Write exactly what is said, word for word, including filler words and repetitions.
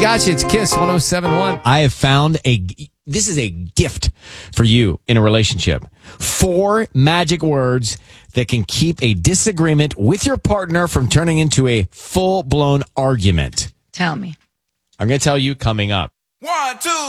got you. It's Kiss one oh seven point one. I have found a, this is a gift for you in a relationship. Four magic words that can keep a disagreement with your partner from turning into a full-blown argument. Tell me. I'm going to tell you coming up. One, two,